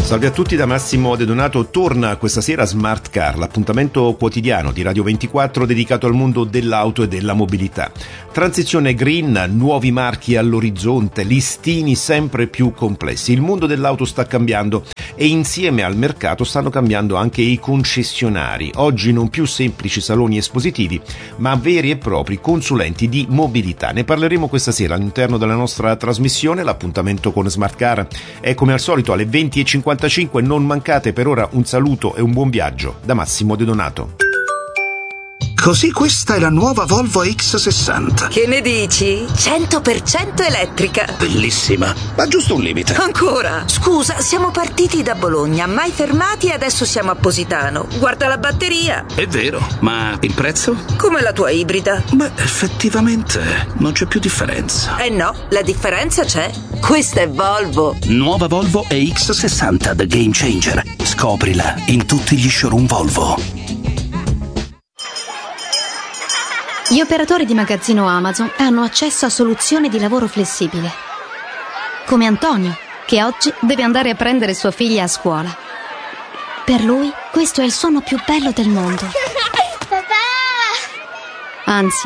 Salve a tutti da Massimo De Donato. Torna questa sera Smart Car, l'appuntamento quotidiano di Radio 24 dedicato al mondo dell'auto e della mobilità. Transizione green, nuovi marchi all'orizzonte, listini sempre più complessi. Il mondo dell'auto sta cambiando e insieme al mercato stanno cambiando anche i concessionari. Oggi non più semplici saloni espositivi, ma veri e propri consulenti di mobilità. Ne parleremo questa sera all'interno della nostra trasmissione. L'appuntamento con Smart Car è come al solito alle 20:55. Non mancate. Per ora un saluto e un buon viaggio da Massimo De Donato. Così questa è la nuova Volvo X60. Che ne dici? 100% elettrica. Bellissima, ma giusto un limite. Ancora? Scusa, siamo partiti da Bologna, mai fermati e adesso siamo a Positano. Guarda la batteria. È vero, ma il prezzo? Come la tua ibrida. Beh, effettivamente non c'è più differenza. No, la differenza c'è. Questa è Volvo. Nuova Volvo EX60 The Game Changer. Scoprila in tutti gli showroom Volvo. Gli operatori di magazzino Amazon hanno accesso a soluzioni di lavoro flessibile. Come Antonio, che oggi deve andare a prendere sua figlia a scuola. Per lui, questo è il suono più bello del mondo. Papà! Anzi,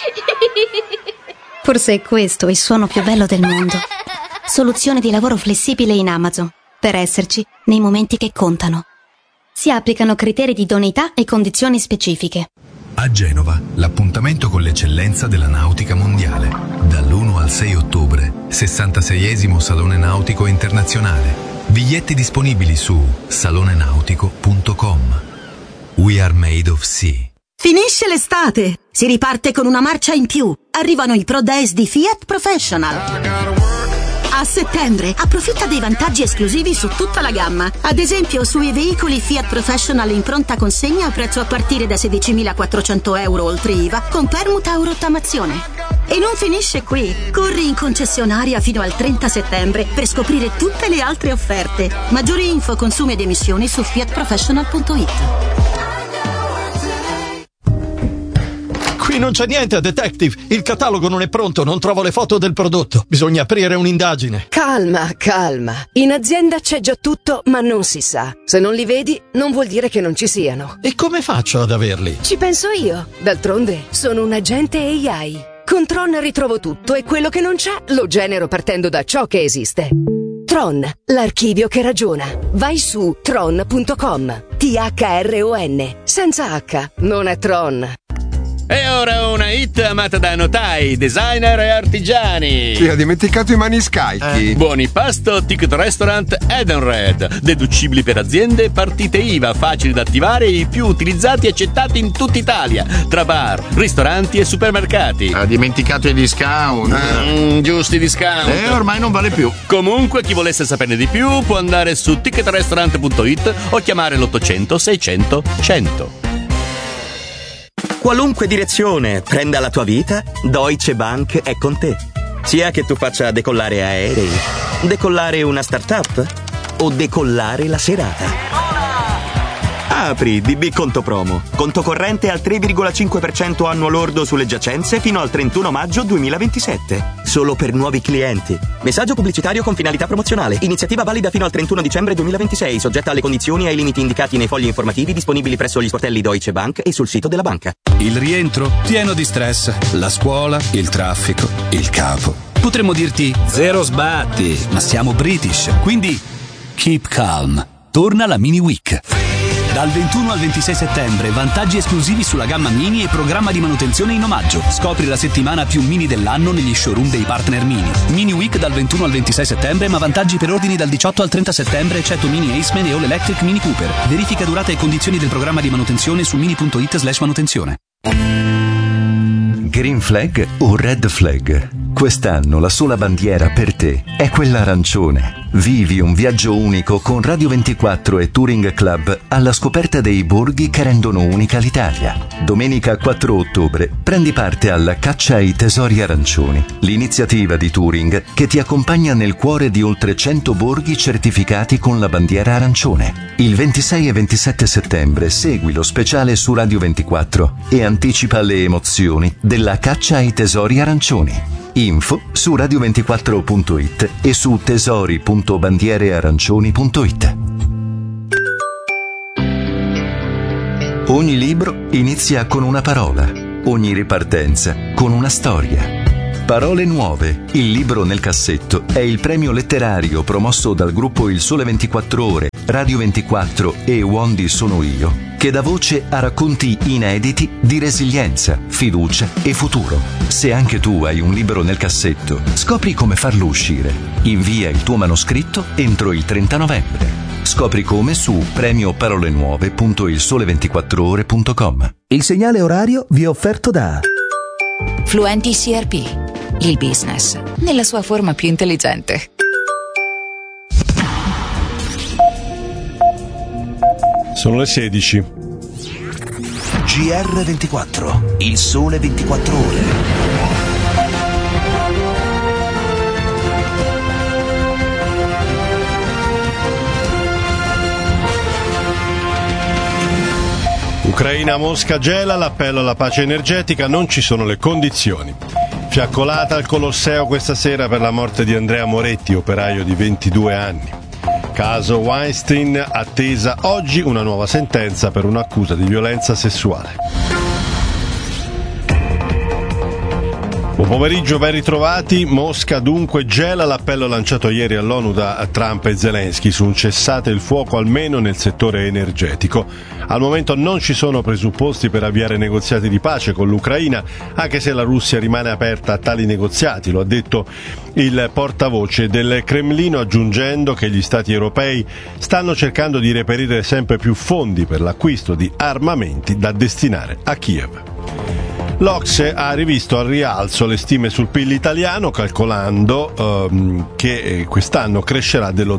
forse è questo il suono più bello del mondo. Soluzione di lavoro flessibile in Amazon, per esserci nei momenti che contano. Si applicano criteri di idoneità e condizioni specifiche. A Genova, l'appuntamento con l'eccellenza della nautica mondiale. Dall'1 al 6 ottobre, 66esimo Salone Nautico Internazionale. Biglietti disponibili su salonenautico.com. We are made of sea. Finisce l'estate! Si riparte con una marcia in più. Arrivano i Pro Days di Fiat Professional. A settembre approfitta dei vantaggi esclusivi su tutta la gamma. Ad esempio sui veicoli Fiat Professional in pronta consegna a prezzo a partire da 16.400 euro oltre IVA con permuta o rottamazione. E non finisce qui. Corri in concessionaria fino al 30 settembre per scoprire tutte le altre offerte. Maggiori info, consumi ed emissioni su fiatprofessional.it. Qui non c'è niente, detective. Il catalogo non è pronto, non trovo le foto del prodotto. Bisogna aprire un'indagine. Calma, calma. In azienda c'è già tutto, ma non si sa. Se non li vedi, non vuol dire che non ci siano. E come faccio ad averli? Ci penso io. D'altronde, sono un agente AI. Con Tron ritrovo tutto e quello che non c'è lo genero partendo da ciò che esiste. Tron, l'archivio che ragiona. Vai su tron.com. THRON. Senza H, non è Tron. E ora una hit amata da notai, designer e artigiani. Sì, ha dimenticato i maniscalchi. Buoni pasto, ticket restaurant Edenred. Deducibili per aziende, partite IVA, facili da attivare e i più utilizzati e accettati in tutta Italia. Tra bar, ristoranti e supermercati. Ha dimenticato i discount. Giusti discount. Ormai non vale più. Comunque, chi volesse saperne di più può andare su ticketrestaurant.it o chiamare l'800 600 100. Qualunque direzione prenda la tua vita, Deutsche Bank è con te. Sia che tu faccia decollare aerei, decollare una startup o decollare la serata. Apri DB Conto Promo. Conto corrente al 3,5% annuo lordo sulle giacenze fino al 31 maggio 2027. Solo per nuovi clienti. Messaggio pubblicitario con finalità promozionale. Iniziativa valida fino al 31 dicembre 2026, soggetta alle condizioni e ai limiti indicati nei fogli informativi disponibili presso gli sportelli Deutsche Bank e sul sito della banca. Il rientro pieno di stress, la scuola, il traffico, il capo. Potremmo dirti zero sbatti, ma siamo British, quindi keep calm. Torna la Mini Week. Dal 21 al 26 settembre, vantaggi esclusivi sulla gamma Mini e programma di manutenzione in omaggio. Scopri la settimana più Mini dell'anno negli showroom dei partner Mini. Mini Week dal 21 al 26 settembre, ma vantaggi per ordini dal 18 al 30 settembre, eccetto Mini Aceman e All Electric Mini Cooper. Verifica durata e condizioni del programma di manutenzione su mini.it/manutenzione. Green Flag o Red Flag? Quest'anno la sola bandiera per te è quella arancione. Vivi un viaggio unico con Radio 24 e Touring Club alla scoperta dei borghi che rendono unica l'Italia. Domenica 4 ottobre prendi parte alla Caccia ai Tesori Arancioni, l'iniziativa di Touring che ti accompagna nel cuore di oltre 100 borghi certificati con la bandiera arancione. Il 26 e 27 settembre segui lo speciale su Radio 24 e anticipa le emozioni della Caccia ai Tesori Arancioni. Info su radio24.it e su tesori.bandierearancioni.it. Ogni libro inizia con una parola, ogni ripartenza con una storia. Parole Nuove, il libro nel cassetto, è il premio letterario promosso dal gruppo Il Sole 24 Ore, Radio 24 e Wondi Sono Io, che dà voce a racconti inediti di resilienza, fiducia e futuro. Se anche tu hai un libro nel cassetto, scopri come farlo uscire. Invia il tuo manoscritto entro il 30 novembre. Scopri come su premioparolenuove.ilsole24ore.com. Il segnale orario vi è offerto da Fluenti CRP. Il business nella sua forma più intelligente. Sono le 16. GR24, il sole 24 ore. Ucraina, Mosca gela, l'appello alla pace energetica, non ci sono le condizioni. Fiaccolata al Colosseo questa sera per la morte di Andrea Moretti, operaio di 22 anni. Caso Weinstein, attesa oggi una nuova sentenza per un'accusa di violenza sessuale. Buon pomeriggio, ben ritrovati. Mosca dunque gela l'appello lanciato ieri all'ONU da Trump e Zelensky su un cessate il fuoco almeno nel settore energetico. Al momento non ci sono presupposti per avviare negoziati di pace con l'Ucraina, anche se la Russia rimane aperta a tali negoziati, lo ha detto il portavoce del Cremlino, aggiungendo che gli stati europei stanno cercando di reperire sempre più fondi per l'acquisto di armamenti da destinare a Kiev. L'Ocse ha rivisto al rialzo le stime sul PIL italiano, calcolando che quest'anno crescerà dello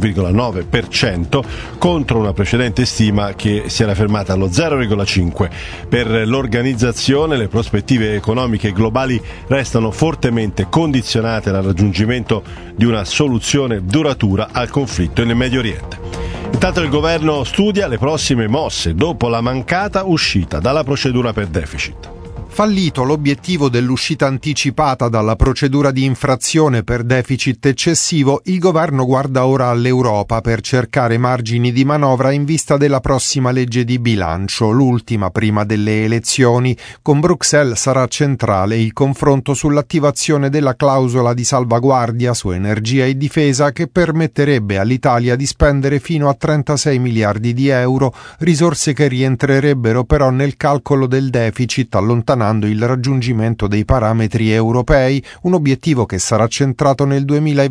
0,9% contro una precedente stima che si era fermata allo 0,5%. Per l'organizzazione le prospettive economiche globali restano fortemente condizionate dal raggiungimento di una soluzione duratura al conflitto nel Medio Oriente. Intanto il governo studia le prossime mosse dopo la mancata uscita dalla procedura per deficit. Fallito l'obiettivo dell'uscita anticipata dalla procedura di infrazione per deficit eccessivo, il governo guarda ora all'Europa per cercare margini di manovra in vista della prossima legge di bilancio, l'ultima prima delle elezioni. Con Bruxelles sarà centrale il confronto sull'attivazione della clausola di salvaguardia su energia e difesa che permetterebbe all'Italia di spendere fino a 36 miliardi di euro, risorse che rientrerebbero però nel calcolo del deficit, allontanando il raggiungimento dei parametri europei, un obiettivo che sarà centrato nel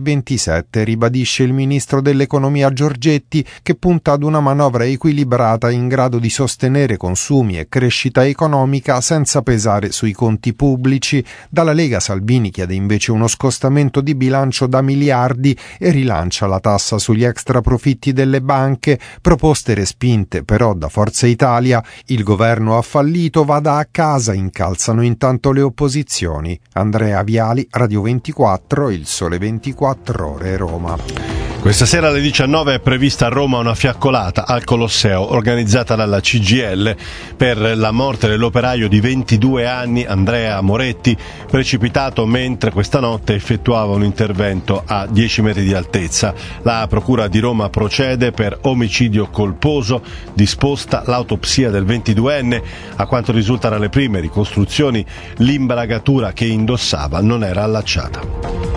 2027, ribadisce il ministro dell'economia Giorgetti, che punta ad una manovra equilibrata in grado di sostenere consumi e crescita economica senza pesare sui conti pubblici. Dalla Lega Salvini chiede invece uno scostamento di bilancio da miliardi e rilancia la tassa sugli extraprofitti delle banche, proposte respinte però da Forza Italia. Il governo ha fallito, vada a casa, incalzano intanto le opposizioni. Andrea Viali, Radio 24, Il Sole 24 Ore, Roma. Questa sera alle 19 è prevista a Roma una fiaccolata al Colosseo organizzata dalla CGIL per la morte dell'operaio di 22 anni Andrea Moretti, precipitato mentre questa notte effettuava un intervento a 10 metri di altezza. La Procura di Roma procede per omicidio colposo, disposta l'autopsia del 22enne. A quanto risulta dalle prime ricostruzioni, l'imbragatura che indossava non era allacciata.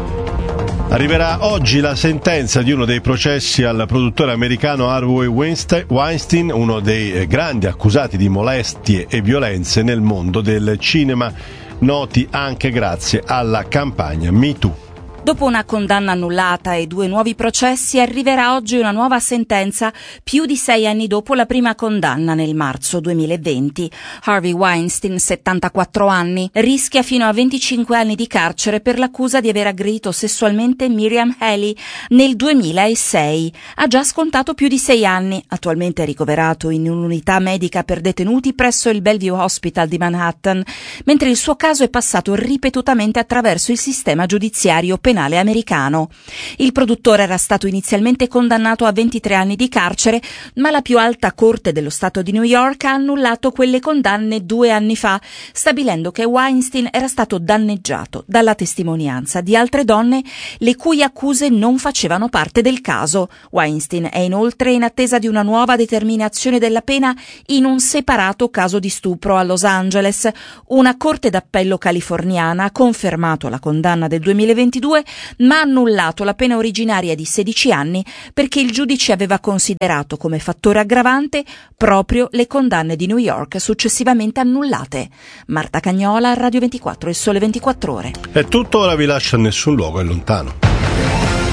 Arriverà oggi la sentenza di uno dei processi al produttore americano Harvey Weinstein, uno dei grandi accusati di molestie e violenze nel mondo del cinema, noti anche grazie alla campagna Me Too. Dopo una condanna annullata e 2 nuovi processi, arriverà oggi una nuova sentenza più di 6 anni dopo la prima condanna nel marzo 2020. Harvey Weinstein, 74 anni, rischia fino a 25 anni di carcere per l'accusa di aver aggredito sessualmente Miriam Haley nel 2006. Ha già scontato più di 6 anni, attualmente è ricoverato in un'unità medica per detenuti presso il Bellevue Hospital di Manhattan, mentre il suo caso è passato ripetutamente attraverso il sistema giudiziario penale penale americano. Il produttore era stato inizialmente condannato a 23 anni di carcere, ma la più alta corte dello Stato di New York ha annullato quelle condanne 2 anni fa, stabilendo che Weinstein era stato danneggiato dalla testimonianza di altre donne le cui accuse non facevano parte del caso. Weinstein è inoltre in attesa di una nuova determinazione della pena in un separato caso di stupro a Los Angeles. Una corte d'appello californiana ha confermato la condanna del 2022, ma ha annullato la pena originaria di 16 anni perché il giudice aveva considerato come fattore aggravante proprio le condanne di New York successivamente annullate. Marta Cagnola, Radio 24, Il Sole 24 Ore. È tutto, ora vi lascio a Nessun Luogo è lontano.